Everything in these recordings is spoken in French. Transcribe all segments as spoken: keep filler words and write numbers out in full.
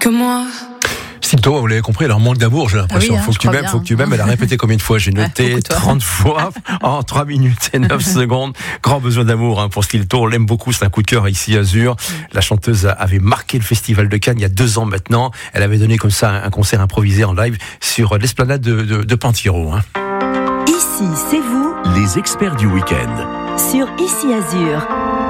que moi. Sylto, vous l'avez compris, elle a un manque d'amour, j'ai l'impression. Ah oui, hein, faut que tu m'aimes, faut que tu m'aimes. Elle a répété combien de fois? J'ai noté ouais, trente fois en trois minutes et neuf secondes. Grand besoin d'amour hein, pour Sylto. On l'aime beaucoup, c'est un coup de cœur ici Azur. La chanteuse avait marqué le Festival de Cannes il y a deux ans maintenant. Elle avait donné comme ça un concert improvisé en live sur l'esplanade de, de, de Pentiro. Hein. Ici, c'est vous. Les experts du week-end. Sur Ici Azur.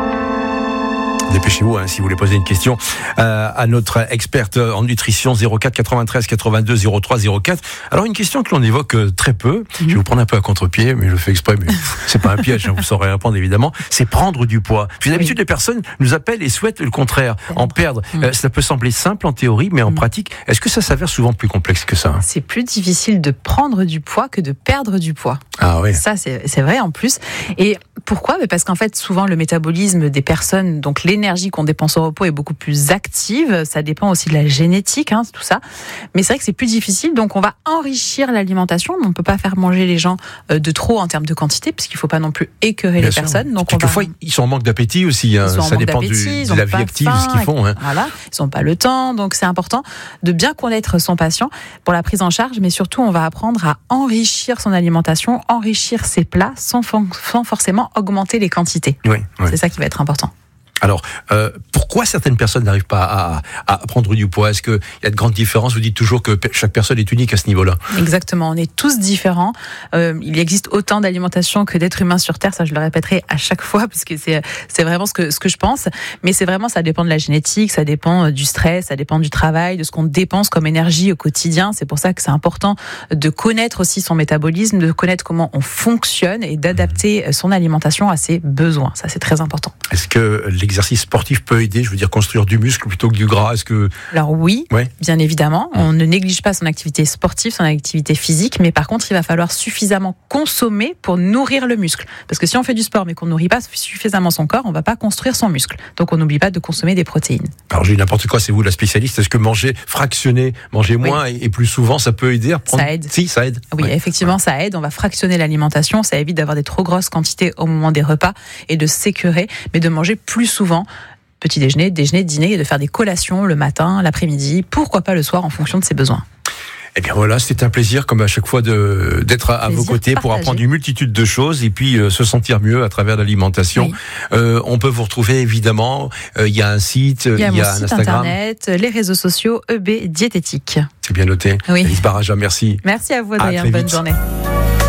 Dépêchez-vous hein, si vous voulez poser une question euh, à notre experte en nutrition zéro quatre quatre-vingt-treize quatre-vingt-deux zéro trois zéro quatre. Alors une question que l'on évoque euh, très peu, mmh. je vais vous prendre un peu à contre-pied, mais je le fais exprès, mais c'est pas un piège, hein, vous saurez répondre évidemment, c'est prendre du poids. Puis d'habitude oui. les personnes nous appellent et souhaitent le contraire, en perdre. Mmh. Euh, ça peut sembler simple en théorie, mais en mmh. pratique, est-ce que ça s'avère souvent plus complexe que ça hein? C'est plus difficile de prendre du poids que de perdre du poids. Ah oui. Ça c'est, c'est vrai en plus. Et pourquoi? Parce qu'en fait souvent le métabolisme des personnes, donc l'énergie qu'on dépense au repos est beaucoup plus active, ça dépend aussi de la génétique, hein, tout ça. Mais c'est vrai que c'est plus difficile, donc on va enrichir l'alimentation. On ne peut pas faire manger les gens de trop en termes de quantité, puisqu'il ne faut pas non plus écœurer Bien les sûr. personnes. Donc Quelquefois, on va... ils sont en manque d'appétit aussi. Hein. Ça dépend du, de la vie active, faim, ce qu'ils font. Hein. Voilà, ils n'ont pas le temps, donc c'est important de bien connaître son patient pour la prise en charge, mais surtout, on va apprendre à enrichir son alimentation, enrichir ses plats, sans, sans forcément augmenter les quantités. Oui, oui. C'est ça qui va être important. Alors, euh, pourquoi certaines personnes n'arrivent pas à, à prendre du poids? Est-ce qu'il y a de grandes différences? Vous dites toujours que chaque personne est unique à ce niveau-là. Exactement, on est tous différents. Euh, il existe autant d'alimentation que d'êtres humains sur Terre, ça je le répéterai à chaque fois, parce que c'est, c'est vraiment ce que, ce que je pense. Mais c'est vraiment, ça dépend de la génétique, ça dépend du stress, ça dépend du travail, de ce qu'on dépense comme énergie au quotidien. C'est pour ça que c'est important de connaître aussi son métabolisme, de connaître comment on fonctionne et d'adapter son alimentation à ses besoins. Ça, c'est très important. Est-ce que l'exercice sportif peut aider, je veux dire construire du muscle plutôt que du gras? Est-ce que... Alors oui, ouais. bien évidemment. Mmh. On ne néglige pas son activité sportive, son activité physique, mais par contre, il va falloir suffisamment consommer pour nourrir le muscle. Parce que si on fait du sport mais qu'on ne nourrit pas suffisamment son corps, on ne va pas construire son muscle. Donc on n'oublie pas de consommer des protéines. Alors j'ai n'importe quoi, c'est vous la spécialiste. Est-ce que manger fractionné, manger moins oui. et, et plus souvent, ça peut aider à prendre... Ça aide. Si, ça aide. Oui, ouais. effectivement, ouais. ça aide. On va fractionner l'alimentation. Ça évite d'avoir des trop grosses quantités au moment des repas et de s'écœurer, mais de manger plus souvent. Petit déjeuner, déjeuner, dîner, et de faire des collations le matin, l'après-midi, pourquoi pas le soir en fonction de ses besoins. Eh bien voilà, c'était un plaisir comme à chaque fois de, d'être à, à vos côtés pour apprendre une multitude de choses et puis euh, se sentir mieux à travers l'alimentation. Oui. Euh, on peut vous retrouver évidemment, il euh, y a un site, il y a, y a un site Instagram. Internet, les réseaux sociaux, E B Diététique. C'est bien noté. Oui. Alice Baraja, merci. Merci à vous, d'ailleurs. Bonne journée.